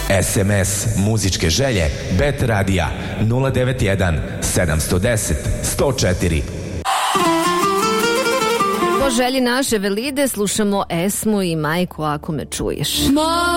SMS muzičke želje Bet Radija 091 710 104. Po želji naše Velide slušamo Esmu i Majku Ako me čuješ.